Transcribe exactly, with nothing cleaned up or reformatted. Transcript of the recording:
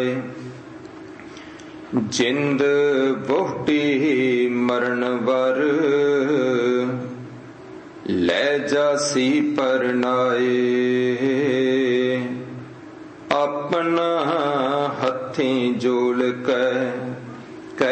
ਜਾਏ। ਜਿੰਦ ਵਹੁਟੀ ਮਰਨ ਵਰ ਲੈ ਜਾਸੀ ਪਰਨਾਏ। ਆਪਣਾ ਹੱਥੀਂ ਜੋਲ ਕੈ